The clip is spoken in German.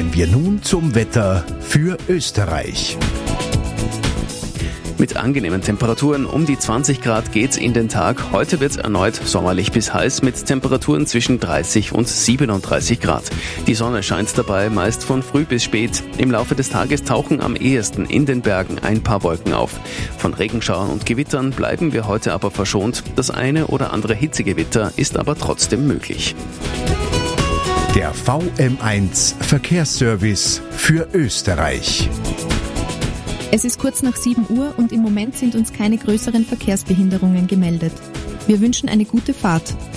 Kommen wir nun zum Wetter für Österreich. Mit angenehmen Temperaturen um die 20 Grad geht's in den Tag. Heute wird's erneut sommerlich bis heiß mit Temperaturen zwischen 30 und 37 Grad. Die Sonne scheint dabei meist von früh bis spät. Im Laufe des Tages tauchen am ehesten in den Bergen ein paar Wolken auf. Von Regenschauern und Gewittern bleiben wir heute aber verschont. Das eine oder andere Hitzegewitter ist aber trotzdem möglich. Der VM1 Verkehrsservice für Österreich. Es ist kurz nach 7 Uhr und im Moment sind uns keine größeren Verkehrsbehinderungen gemeldet. Wir wünschen eine gute Fahrt.